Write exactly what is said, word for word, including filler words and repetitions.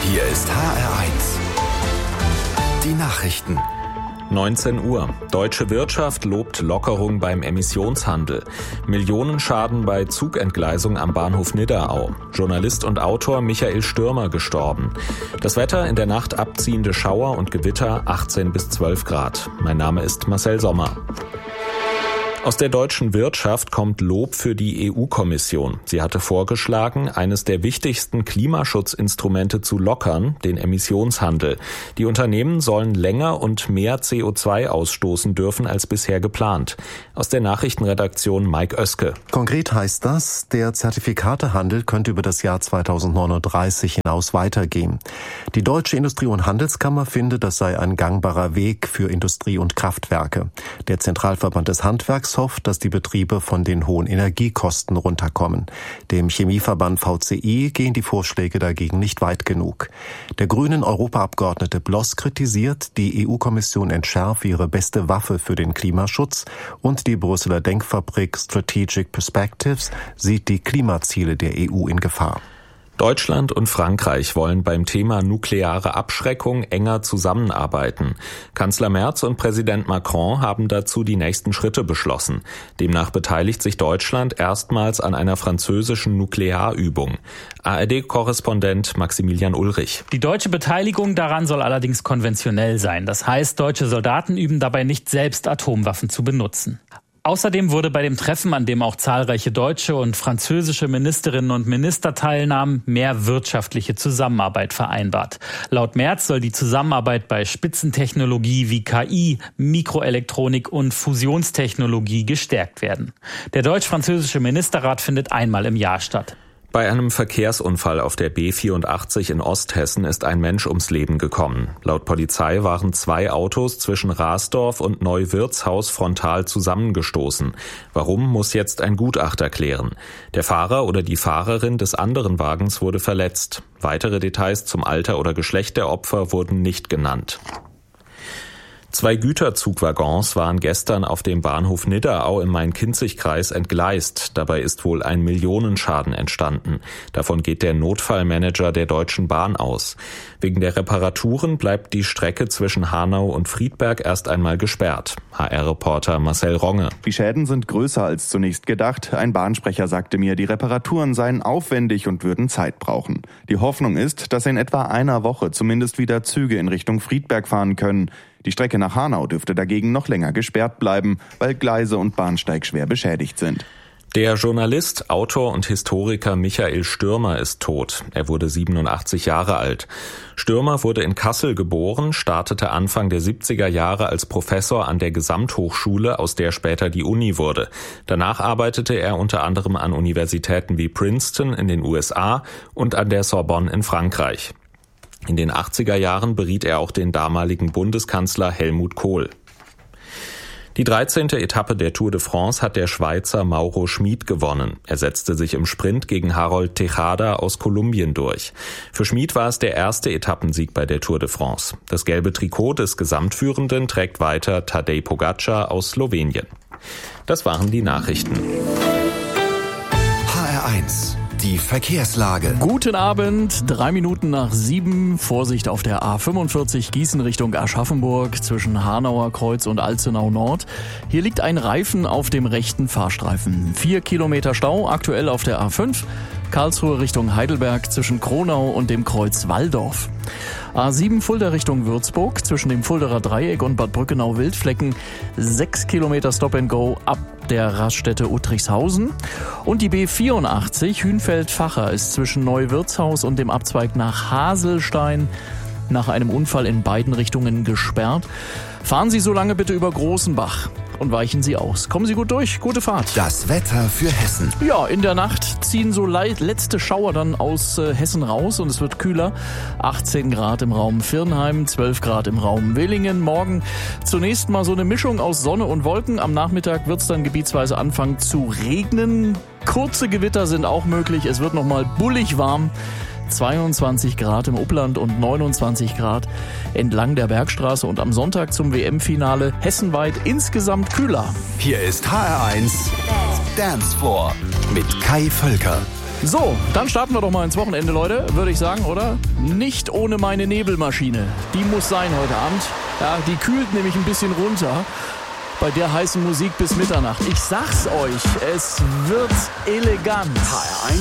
Hier ist H R eins. Die Nachrichten. neunzehn Uhr. Deutsche Wirtschaft lobt Lockerung beim Emissionshandel. Millionenschaden bei Zugentgleisung am Bahnhof Nidderau. Journalist und Autor Michael Stürmer gestorben. Das Wetter: in der Nacht abziehende Schauer und Gewitter, achtzehn bis zwölf Grad. Mein Name ist Marcel Sommer. Aus der deutschen Wirtschaft kommt Lob für die E U-Kommission. Sie hatte vorgeschlagen, eines der wichtigsten Klimaschutzinstrumente zu lockern, den Emissionshandel. Die Unternehmen sollen länger und mehr C O zwei ausstoßen dürfen als bisher geplant. Aus der Nachrichtenredaktion Mike Oeske. Konkret heißt das, der Zertifikatehandel könnte über das Jahr zweitausendneununddreißig hinaus weitergehen. Die Deutsche Industrie- und Handelskammer findet, das sei ein gangbarer Weg für Industrie und Kraftwerke. Der Zentralverband des Handwerks hofft, dass die Betriebe von den hohen Energiekosten runterkommen. Dem Chemieverband V C I gehen die Vorschläge dagegen nicht weit genug. Der grünen Europaabgeordnete Bloss kritisiert, die E U-Kommission entschärfe ihre beste Waffe für den Klimaschutz und die Brüsseler Denkfabrik Strategic Perspectives sieht die Klimaziele der E U in Gefahr. Deutschland und Frankreich wollen beim Thema nukleare Abschreckung enger zusammenarbeiten. Kanzler Merz und Präsident Macron haben dazu die nächsten Schritte beschlossen. Demnach beteiligt sich Deutschland erstmals an einer französischen Nuklearübung. A R D-Korrespondent Maximilian Ulrich. Die deutsche Beteiligung daran soll allerdings konventionell sein. Das heißt, deutsche Soldaten üben dabei nicht selbst, Atomwaffen zu benutzen. Außerdem wurde bei dem Treffen, an dem auch zahlreiche deutsche und französische Ministerinnen und Minister teilnahmen, mehr wirtschaftliche Zusammenarbeit vereinbart. Laut Merz soll die Zusammenarbeit bei Spitzentechnologie wie K I, Mikroelektronik und Fusionstechnologie gestärkt werden. Der deutsch-französische Ministerrat findet einmal im Jahr statt. Bei einem Verkehrsunfall auf der B vierundachtzig in Osthessen ist ein Mensch ums Leben gekommen. Laut Polizei waren zwei Autos zwischen Rasdorf und Neuwirtshaus frontal zusammengestoßen. Warum, muss jetzt ein Gutachter klären. Der Fahrer oder die Fahrerin des anderen Wagens wurde verletzt. Weitere Details zum Alter oder Geschlecht der Opfer wurden nicht genannt. Zwei Güterzugwaggons waren gestern auf dem Bahnhof Nidderau im Main-Kinzig-Kreis entgleist. Dabei ist wohl ein Millionenschaden entstanden. Davon geht der Notfallmanager der Deutschen Bahn aus. Wegen der Reparaturen bleibt die Strecke zwischen Hanau und Friedberg erst einmal gesperrt. H R-Reporter Marcel Ronge. Die Schäden sind größer als zunächst gedacht. Ein Bahnsprecher sagte mir, die Reparaturen seien aufwendig und würden Zeit brauchen. Die Hoffnung ist, dass in etwa einer Woche zumindest wieder Züge in Richtung Friedberg fahren können. Die Strecke nach Hanau dürfte dagegen noch länger gesperrt bleiben, weil Gleise und Bahnsteig schwer beschädigt sind. Der Journalist, Autor und Historiker Michael Stürmer ist tot. Er wurde siebenundachtzig Jahre alt. Stürmer wurde in Kassel geboren, startete Anfang der siebziger Jahre als Professor an der Gesamthochschule, aus der später die Uni wurde. Danach arbeitete er unter anderem an Universitäten wie Princeton in den U S A und an der Sorbonne in Frankreich. In den achtziger Jahren beriet er auch den damaligen Bundeskanzler Helmut Kohl. Die dreizehnte Etappe der Tour de France hat der Schweizer Mauro Schmid gewonnen. Er setzte sich im Sprint gegen Harold Tejada aus Kolumbien durch. Für Schmid war es der erste Etappensieg bei der Tour de France. Das gelbe Trikot des Gesamtführenden trägt weiter Tadej Pogačar aus Slowenien. Das waren die Nachrichten. H R eins. Die Verkehrslage. Guten Abend, drei Minuten nach sieben. Vorsicht auf der A fünfundvierzig Gießen Richtung Aschaffenburg zwischen Hanauer Kreuz und Alzenau Nord. Hier liegt ein Reifen auf dem rechten Fahrstreifen. Vier Kilometer Stau aktuell auf der A fünf. Karlsruhe Richtung Heidelberg zwischen Kronau und dem Kreuz Walldorf. A sieben Fulda Richtung Würzburg zwischen dem Fulderer Dreieck und Bad Brückenau-Wildflecken. Sechs Kilometer Stop and Go ab der Raststätte Uttrichshausen. Und die B vierundachtzig Hünfeld-Vacher ist zwischen Neuwirtshaus und dem Abzweig nach Haselstein nach einem Unfall in beiden Richtungen gesperrt. Fahren Sie so lange bitte über Großenbach und weichen Sie aus. Kommen Sie gut durch, gute Fahrt. Das Wetter für Hessen. Ja, in der Nacht ziehen so letzte Schauer dann aus äh, Hessen raus und es wird kühler. achtzehn Grad im Raum Virnheim, zwölf Grad im Raum Willingen. Morgen zunächst mal so eine Mischung aus Sonne und Wolken. Am Nachmittag wird es dann gebietsweise anfangen zu regnen. Kurze Gewitter sind auch möglich. Es wird nochmal bullig warm. zweiundzwanzig Grad im Upland und neunundzwanzig Grad entlang der Bergstraße und am Sonntag zum W M-Finale hessenweit insgesamt kühler. Hier ist H R eins Dance Floor mit Kai Völker. So, dann starten wir doch mal ins Wochenende, Leute, würde ich sagen, oder? Nicht ohne meine Nebelmaschine. Die muss sein heute Abend. Ja, die kühlt nämlich ein bisschen runter bei der heißen Musik bis Mitternacht. Ich sag's euch, es wird elegant. H R eins